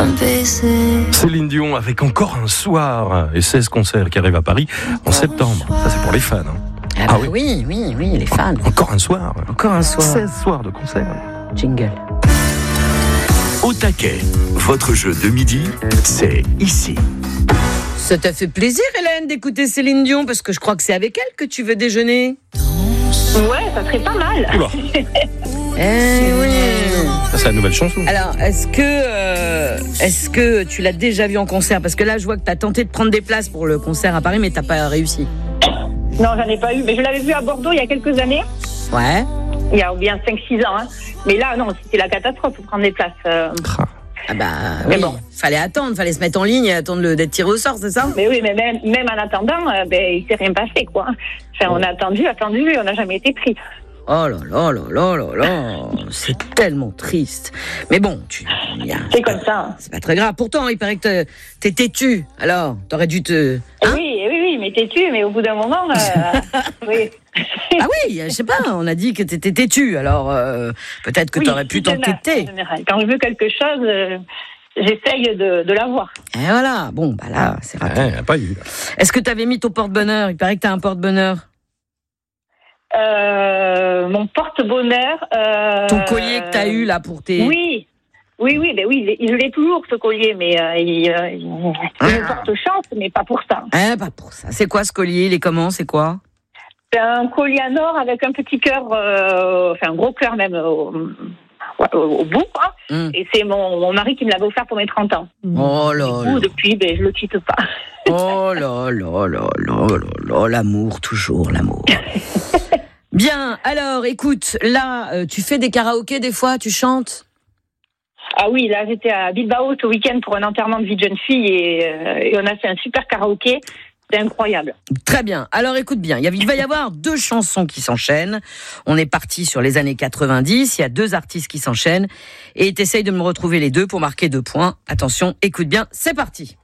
Céline Dion avec encore un soir et 16 concerts qui arrivent à Paris en septembre. Ça, c'est pour les fans. Ah bah oui, les fans. Encore un soir. 16 soirs de concerts. Jingle. Au taquet, votre jeu de midi, c'est ici. Ça t'a fait plaisir, Hélène, d'écouter Céline Dion, parce que je crois que c'est avec elle que tu veux déjeuner. Ouais, ça serait pas mal. Oula. Oui. Ça, c'est la nouvelle chanson. Alors, est-ce que tu l'as déjà vu en concert? Parce que là, je vois que t'as tenté de prendre des places pour le concert à Paris, mais t'as pas réussi. Non, j'en ai pas eu. Mais je l'avais vu à Bordeaux il y a quelques années. Ouais. Il y a bien 5-6 ans. Hein. Mais là, non, c'était la catastrophe pour prendre des places. Ah bah Mais oui, bon. fallait se mettre en ligne et attendre d'être tiré au sort, c'est ça? Mais oui, mais même en attendant, il s'est rien passé, quoi. Enfin, on a attendu, on n'a jamais été pris. Oh là, c'est tellement triste. Mais bon, C'est comme ça. Hein. C'est pas très grave. Pourtant, il paraît que t'es têtu. Alors, t'aurais dû te... Hein? Oui, mais têtu, mais au bout d'un moment, oui. Ah oui, je sais pas, on a dit que t'étais têtu. Alors, peut-être que t'aurais pu t'entêter. Quand je veux quelque chose, j'essaye de l'avoir. Et voilà, bon, bah là, c'est raté. Ouais, pas eu. Est-ce que t'avais mis ton porte-bonheur? Il paraît que t'as un porte-bonheur. Mon porte-bonheur. Ton collier que t'as eu là pour tes... Oui, je l'ai toujours ce collier, mais il me porte chance, mais pas pour ça. Pas pour ça. C'est quoi ce collier? Il est comment? C'est quoi? C'est un collier en or avec un petit cœur, un gros cœur même au bout, quoi. Et c'est mon mari qui me l'avait offert pour mes 30 ans. Oh là là. Depuis, je le quitte pas. Oh là, l'amour, toujours l'amour. Bien, alors écoute, là, tu fais des karaokés des fois, tu chantes? Ah oui, là j'étais à Bilbao ce week-end pour un enterrement de vie de jeune fille et on a fait un super karaoké, c'est incroyable. Très bien, alors écoute bien, il va y avoir 2 chansons qui s'enchaînent, on est parti sur les années 90, il y a 2 artistes qui s'enchaînent et t'essayes de me retrouver les deux pour marquer 2 points. Attention, écoute bien, c'est parti.